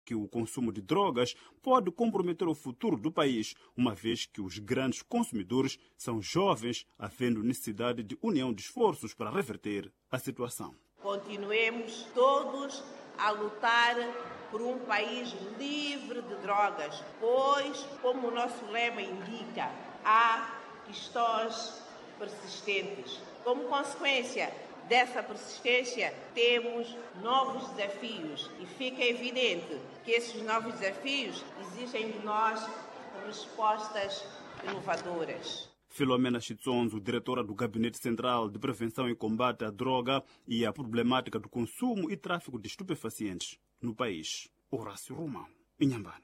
que o consumo de drogas pode comprometer o futuro do país, uma vez que os grandes consumidores são jovens, havendo necessidade de união de esforços para reverter a situação. Continuemos todos a lutar por um país livre de drogas, pois, como o nosso lema indica, há questões persistentes. Como consequência dessa persistência, temos novos desafios e fica evidente que esses novos desafios exigem de nós respostas inovadoras. Filomena Chitsonzo, diretora do Gabinete Central de Prevenção e Combate à Droga e à Problemática do Consumo e Tráfico de Estupefacientes no país. Horácio Romão, Inhambane.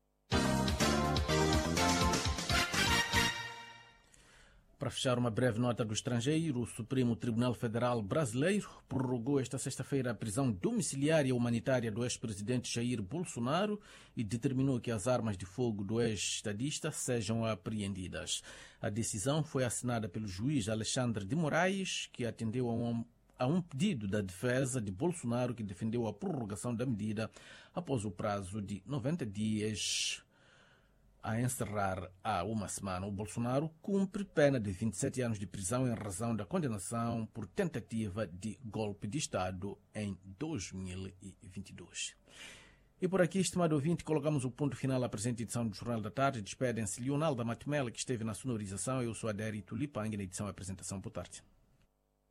Para fechar uma breve nota do estrangeiro, o Supremo Tribunal Federal Brasileiro prorrogou esta sexta-feira a prisão domiciliária humanitária do ex-presidente Jair Bolsonaro e determinou que as armas de fogo do ex-estadista sejam apreendidas. A decisão foi assinada pelo juiz Alexandre de Moraes, que atendeu a um pedido da defesa de Bolsonaro, que defendeu a prorrogação da medida após o prazo de 90 dias a encerrar há uma semana. O Bolsonaro cumpre pena de 27 anos de prisão em razão da condenação por tentativa de golpe de Estado em 2022. E por aqui, estimado ouvinte, colocamos o ponto final à presente edição do Jornal da Tarde. Despedem-se Leonardo Matumela, que esteve na sonorização. Eu sou Adérito Lipang, na edição e apresentação. Boa tarde.